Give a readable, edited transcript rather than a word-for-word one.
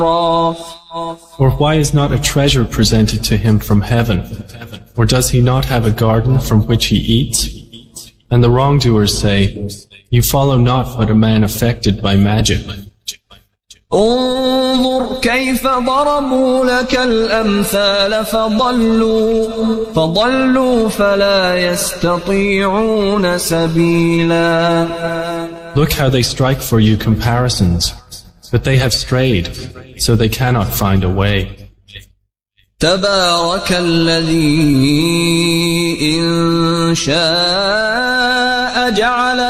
Or why is not a treasure presented to him from heaven? Or does he not have a garden from which he eats? And the wrongdoers say, you follow not but a man affected by magic. انظر كيف ضربوا لك الأمثال فضلوا فلا يستطيعون سبيلا. Look how they strike for you comparisons, but they have strayed, so they cannot find a way. تبارك الذي إن شاء جعل